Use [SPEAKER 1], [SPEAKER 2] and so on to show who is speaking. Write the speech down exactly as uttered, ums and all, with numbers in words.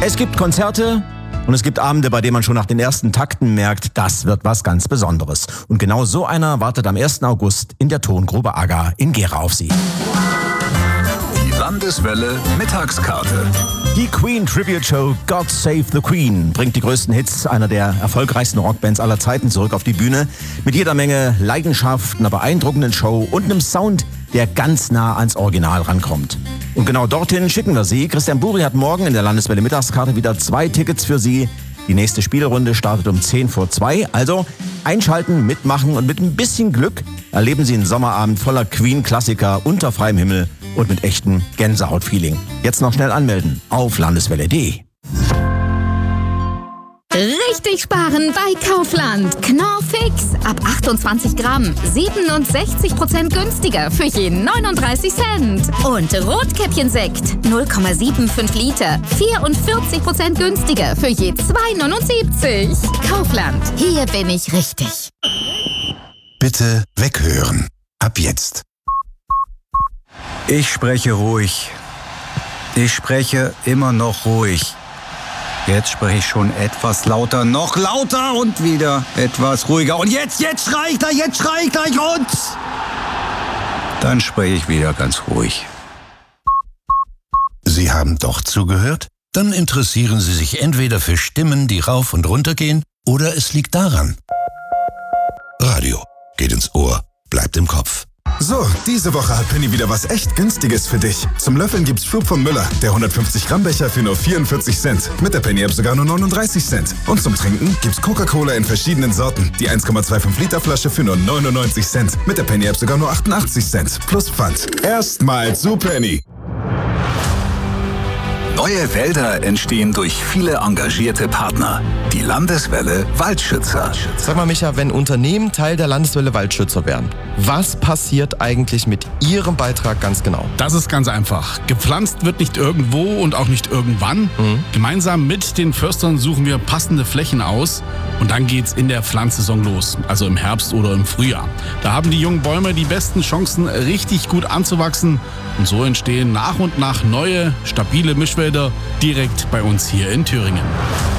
[SPEAKER 1] Es gibt Konzerte und es gibt Abende, bei denen man schon nach den ersten Takten merkt, das wird was ganz Besonderes. Und genau so einer wartet am ersten August in der Tongrube Agger in Gera auf Sie.
[SPEAKER 2] Die Landeswelle Mittagskarte.
[SPEAKER 1] Die Queen Tribute Show God Save the Queen bringt die größten Hits einer der erfolgreichsten Rockbands aller Zeiten zurück auf die Bühne. Mit jeder Menge Leidenschaft, einer beeindruckenden Show und einem Sound, der ganz nah ans Original rankommt. Und genau dorthin schicken wir Sie. Christian Buri hat morgen in der Landeswelle Mittagskarte wieder zwei Tickets für Sie. Die nächste Spielrunde startet um zehn vor zwei. Also einschalten, mitmachen und mit ein bisschen Glück erleben Sie einen Sommerabend voller Queen-Klassiker unter freiem Himmel und mit echtem Gänsehaut-Feeling. Jetzt noch schnell anmelden auf landeswelle punkt de.
[SPEAKER 3] Richtig sparen bei Kaufland. Knorr Fix ab achtundzwanzig Gramm. siebenundsechzig Prozent günstiger für je neununddreißig Cent. Und Rotkäppchensekt null Komma fünfundsiebzig Liter. vierundvierzig Prozent günstiger für je zwei neunundsiebzig. Kaufland. Hier bin ich richtig.
[SPEAKER 4] Bitte weghören. Ab jetzt.
[SPEAKER 5] Ich spreche ruhig. Ich spreche immer noch ruhig. Jetzt spreche ich schon etwas lauter, noch lauter und wieder etwas ruhiger. Und jetzt, jetzt schrei ich gleich, jetzt schrei ich gleich und... Dann spreche ich wieder ganz ruhig.
[SPEAKER 4] Sie haben doch zugehört? Dann interessieren Sie sich entweder für Stimmen, die rauf und runter gehen, oder es liegt daran. Radio geht ins Ohr, bleibt im Kopf.
[SPEAKER 6] So, diese Woche hat Penny wieder was echt Günstiges für dich. Zum Löffeln gibt's Schub von Müller, der hundertfünfzig Gramm Becher für nur vierundvierzig Cent. Mit der Penny-App sogar nur neununddreißig Cent. Und zum Trinken gibt's Coca-Cola in verschiedenen Sorten. Die eins Komma fünfundzwanzig Liter Flasche für nur neunundneunzig Cent. Mit der Penny-App sogar nur achtundachtzig Cent. Plus Pfand. Erstmal zu Penny.
[SPEAKER 2] Neue Wälder entstehen durch viele engagierte Partner. Die Landeswelle Waldschützer.
[SPEAKER 7] Sag mal, Micha, wenn Unternehmen Teil der Landeswelle Waldschützer werden, was passiert eigentlich mit ihrem Beitrag ganz genau?
[SPEAKER 8] Das ist ganz einfach. Gepflanzt wird nicht irgendwo und auch nicht irgendwann. Mhm. Gemeinsam mit den Förstern suchen wir passende Flächen aus und dann geht's in der Pflanzsaison los, also im Herbst oder im Frühjahr. Da haben die jungen Bäume die besten Chancen, richtig gut anzuwachsen und so entstehen nach und nach neue, stabile Mischwälder direkt bei uns hier in Thüringen.